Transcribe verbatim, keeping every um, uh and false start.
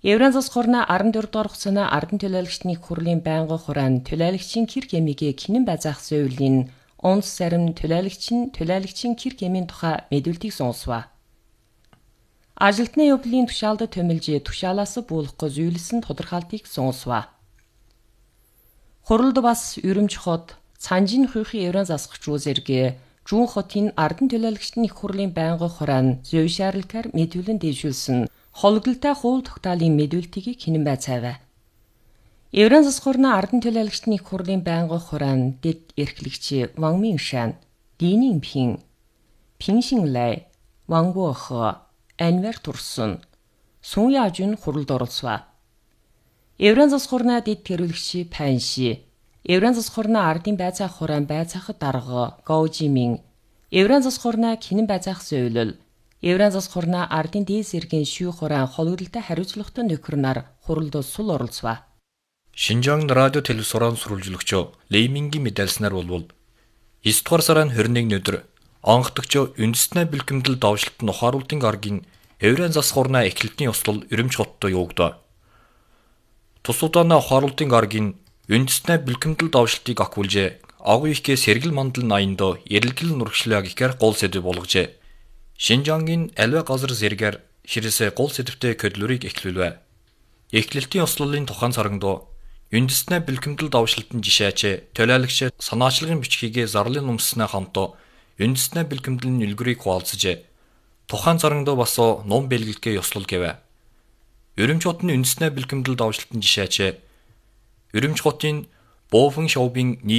Еврейн засаг хурлын арван дөрөв дугаар хугацааны Ардын төлөөлөгчдийн их хурлын байнгын хураанд төлөөлөгчийн гэр хэмигээ хинэн байзаах зөвлөлийн онц зарим төлөөлөгчин төлөөлөгчийн гэр хэмийн тухай мэдүүлтийг сонсваа. Ажилтны явдлын тушаалд төмөлж тушаалаас буулгах зүйлсэн тодорхойлтыг сонсваа. Хурлд бас Өрөмж хот Цанжин хуйхи Еврейн засагч үзэргээ Жүүн хотын Ардын төлөөлөгчдийн их хурлын байнгын хураанд зөвшөөрлөөр мэдүүлэн дэвшүүлсэн холголтой хууль тогтоолын мэдүүлтийг хинэн байцааваа. Еврейн засаг хурлын Ардын төлөөлөгчдийн их хурлын байнгын хураанд дэд эрхлэгч Ван Миншан, Ли Нингпин, Пин Шинлай, Ван Гуохо, Анвар Турсун, Сун Яжун хурлд оролцваа. Еврейн засаг хурлын дэд тэргүүлэгч Пан Ши, Еврейн засаг хурлын Ардын байцаах хураанд байцаахад дарга Го Жимин, Еврейн засаг хурлын хинэн байцаах зөвлөл, Еврейн засаг хурлын Ардын дээд зэргийн шүү хураан холгоролтой хариуцлагатай нөхөр нар хурлд сул оролцваа. Шинжаан радио телевизорын сурвалжлагч Леймингийн мэдээлснээр болвол эсдүгээр дугаар сарын хорин нэгний өдөр анхдагч үндэстний бэлгэмдэл давшилтанд ухааруултын гаргийн Еврейн засаг хурлын эхлэлтийн ёслол Өрөмж хотод явагдав. Тус удааны ухааруултын гаргийн үндэстний бэлгэмдэл давшилтыг ахиулж агуу ихгээ сэргэл мандал наянд эрэлгэл нурагшлаг ихээр гол сэдв болгожээ. Шинжаангийн аливаа газар зэргээр ширээсээ гол сэдвтэй көдлөрийг эхлүүлвэ. Эхлэлтийн ёслолын тухайн царганд үндэстний бэлгэмдэл давшилтын жишээч төлөөлөгч санаачлагын бичгийг зарлын нумснаа хамт үндэстний бэлгэмдлийн үлгэрийг хуваалцжээ. Тухайн царганд бас ном бэлгэлгээ ёслол гэвэ. Өрөмж хотын үндэстний бэлгэмдэл давшилтын жишээч Өрөмж хотын Бофен шоубын